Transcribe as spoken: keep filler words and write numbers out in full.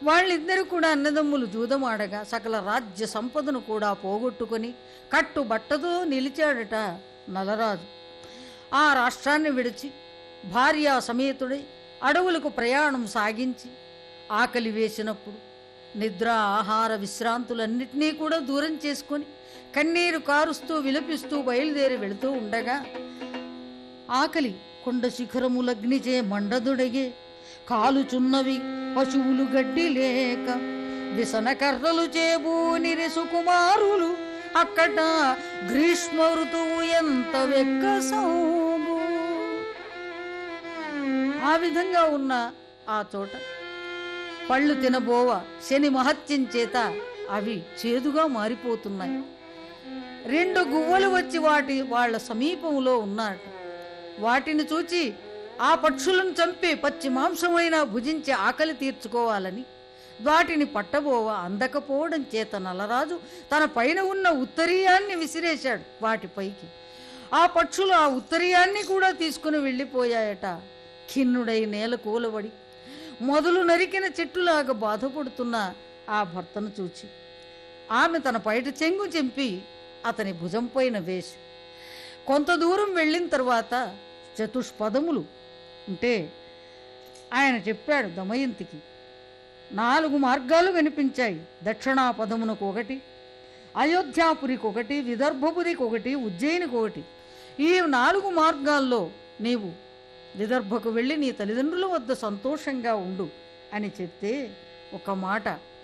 వాళ్ళిద్దరూ కూడా అన్నదమ్ములు జూదమాడగా సకల రాజ్య సంపదను కూడా పోగొట్టుకొని కట్టుబట్టతో నిలిచాడట నలరాజు. ఆ రాష్ట్రాన్ని విడిచి భార్యా సమేతుడై అడవులకు ప్రయాణం సాగించి ఆకలి వేసినప్పుడు నిద్ర ఆహార విశ్రాంతులన్నిటినీ కూడా దూరం చేసుకొని కన్నీరు కారుస్తూ విలపిస్తూ బయలుదేరి వెళుతూ ఉండగా ఆకలి కొండ శిఖరములగ్నిచే మండదుడగే కాలుచున్నవి పశువులు గడ్డి లేక విసన కర్రలు చేబూనిరి సుకుమారులు అక్కట గ్రీష్మ ఋతువు ఎంత వెక్కసోము. ఆ విధంగా ఉన్న ఆ చోట పళ్ళు తినబోవ శని మహత్యం చేత అవి చేదుగా మారిపోతున్నాయి. రెండు గువ్వలు వచ్చి వాటి వాళ్ళ సమీపంలో ఉన్నాడు. వాటిని చూచి ఆ పక్షులను చంపి పచ్చి మాంసమైనా భుజించి ఆకలి తీర్చుకోవాలని వాటిని పట్టబోవ అందకపోవడం చేత నలరాజు తన పైన ఉన్న ఉత్తరీయాన్ని విసిరేశాడు వాటిపైకి. ఆ పక్షులు ఆ ఉత్తరీయాన్ని కూడా తీసుకుని వెళ్ళిపోయాయట. ఖిన్నుడై నేల కూలబడి మొదలు నరికిన చెట్టులాగా బాధపడుతున్న ఆ భర్తను చూచి ఆమె తన పైట చెంగు చెంపి అతని భుజం పైన వేసి కొంత దూరం వెళ్ళిన తర్వాత చతుష్పదములు ఉంటే ఆయన చెప్పాడు దమయంతికి, నాలుగు మార్గాలు కనిపించాయి. దక్షిణాపదమునకు ఒకటి, అయోధ్యాపురికి ఒకటి, విదర్భపురికి ఒకటి, ఉజ్జయినికి ఒకటి. ఈ నాలుగు మార్గాల్లో నీవు విదర్భకు వెళ్ళి నీ తల్లిదండ్రుల వద్ద సంతోషంగా ఉండు అని చెప్తే ఒక మాట